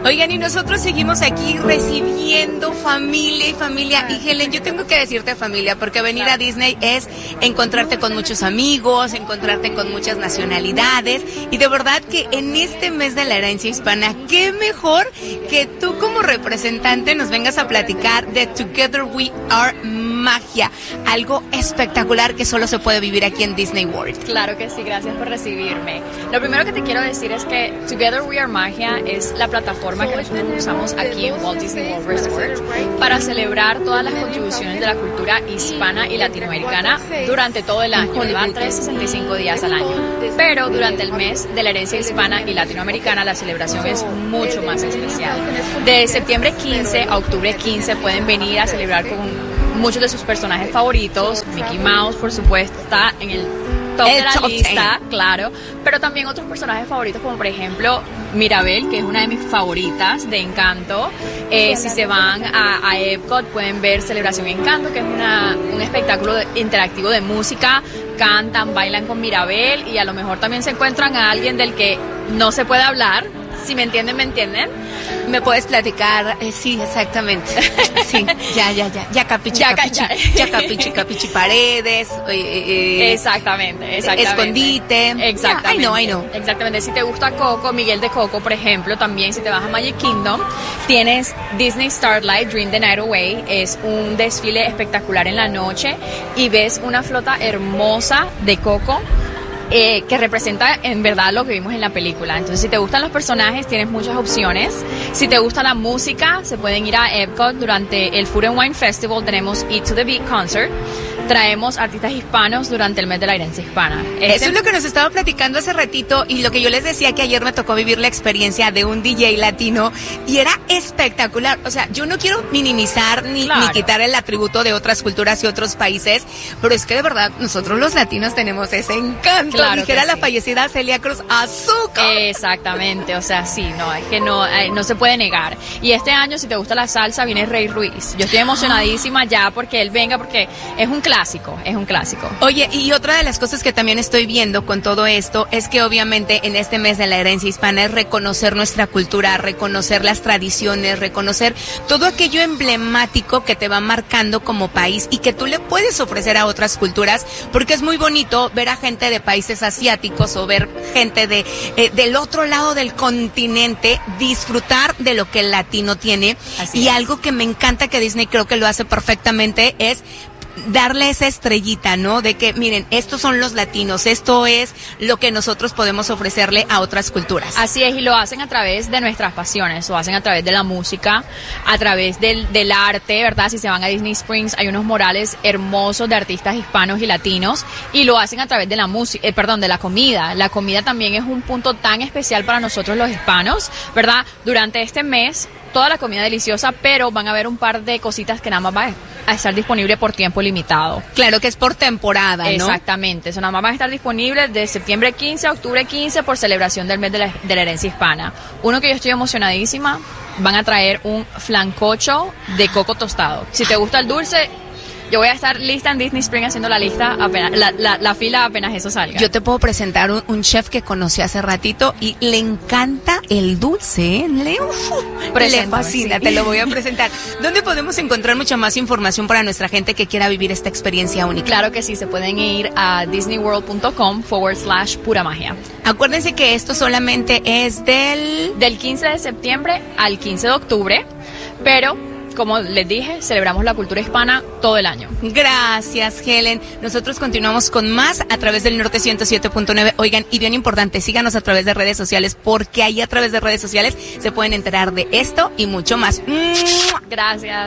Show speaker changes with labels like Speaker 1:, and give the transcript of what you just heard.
Speaker 1: Oigan, y nosotros seguimos aquí recibiendo familia y familia. Y Helen, yo tengo que decirte familia, porque venir a Disney es encontrarte con muchos amigos, encontrarte con muchas nacionalidades. Y de verdad que en este mes de la herencia hispana, qué mejor que tú como representante nos vengas a platicar de Together We Are Magia, algo espectacular que solo se puede vivir aquí en Disney World.
Speaker 2: Claro que sí, gracias por recibirme. Lo primero que te quiero decir es que Together We Are Magia es la plataforma que nosotros usamos aquí en Walt Disney World Resort para celebrar todas las contribuciones de la cultura hispana y latinoamericana durante todo el año, ¿verdad? 365 días al año. Pero durante el mes de la herencia hispana y latinoamericana la celebración es mucho más especial. De septiembre 15 a octubre 15 pueden venir a celebrar con muchos de sus personajes favoritos. Mickey Mouse, por supuesto, está en el top de la lista, claro, pero también otros personajes favoritos como por ejemplo Mirabel, que es una de mis favoritas de Encanto. Si se van a Epcot pueden ver Celebración Encanto, que es un espectáculo interactivo de música, cantan, bailan con Mirabel y a lo mejor también se encuentran a alguien del que no se puede hablar. Si me entienden, ¿me entienden?
Speaker 1: ¿Me puedes platicar? Sí, exactamente. Sí, ya capichi paredes.
Speaker 2: Exactamente.
Speaker 1: Escondite.
Speaker 2: Exactamente.
Speaker 1: I know.
Speaker 2: Exactamente. Si te gusta Coco, Miguel de Coco, por ejemplo, también si te vas a Magic Kingdom, tienes Disney Starlight, Dream the Night Away. Es un desfile espectacular en la noche y ves una flota hermosa de Coco. Que representa en verdad lo que vimos en la película. Entonces, si te gustan los personajes, tienes muchas opciones. Si te gusta la música, se pueden ir a Epcot durante el Food and Wine Festival. Tenemos Eat to the Beat Concert. Traemos artistas hispanos durante el mes de la herencia hispana.
Speaker 1: Eso es lo que nos estaba platicando hace ratito y lo que yo les decía, que ayer me tocó vivir la experiencia de un DJ latino y era espectacular. O sea, yo no quiero minimizar ni quitar el atributo de otras culturas y otros países, pero es que de verdad nosotros los latinos tenemos ese encanto.
Speaker 2: Claro,
Speaker 1: dijera la fallecida Celia Cruz, azúcar.
Speaker 2: Exactamente, o sea, sí, no, es que no se puede negar. Y este año, si te gusta la salsa, viene Rey Ruiz. Yo estoy emocionadísima ya porque él venga, porque es un clásico.
Speaker 1: Oye, y otra de las cosas que también estoy viendo con todo esto es que obviamente en este mes de la herencia hispana es reconocer nuestra cultura, reconocer las tradiciones, reconocer todo aquello emblemático que te va marcando como país y que tú le puedes ofrecer a otras culturas, porque es muy bonito ver a gente de países asiáticos o ver gente del otro lado del continente disfrutar de lo que el latino tiene. Y algo que me encanta que Disney creo que lo hace perfectamente es darle esa estrellita, ¿no? De que, miren, estos son los latinos, esto es lo que nosotros podemos ofrecerle a otras culturas.
Speaker 2: Así es, y lo hacen a través de nuestras pasiones, lo hacen a través de la música, a través del arte, ¿verdad? Si se van a Disney Springs, hay unos murales hermosos de artistas hispanos y latinos, y lo hacen a través de la música, de la comida. La comida también es un punto tan especial para nosotros los hispanos, ¿verdad? Durante este mes, toda la comida deliciosa, pero van a haber un par de cositas que nada más va a estar disponible por tiempo limitado.
Speaker 1: Claro que es por temporada, ¿no?
Speaker 2: Exactamente, eso nada más va a estar disponible de septiembre 15 a octubre 15 por celebración del mes de la herencia hispana. Uno que yo estoy emocionadísima, van a traer un flancocho de coco tostado. Si te gusta el dulce, yo voy a estar lista en Disney Springs haciendo la lista, apenas, la fila apenas eso salga.
Speaker 1: Yo te puedo presentar un chef que conocí hace ratito y le encanta el dulce, ¿eh? Le fascina, sí. Te lo voy a presentar. ¿Dónde podemos encontrar mucha más información para nuestra gente que quiera vivir esta experiencia única?
Speaker 2: Claro que sí, se pueden ir a disneyworld.com/pura magia.
Speaker 1: Acuérdense que esto solamente es
Speaker 2: del 15 de septiembre al 15 de octubre, pero como les dije, celebramos la cultura hispana todo el año.
Speaker 1: Gracias, Helen. Nosotros continuamos con más a través del Norte 107.9. Oigan, y bien importante, síganos a través de redes sociales, porque ahí a través de redes sociales se pueden enterar de esto y mucho más.
Speaker 2: Gracias.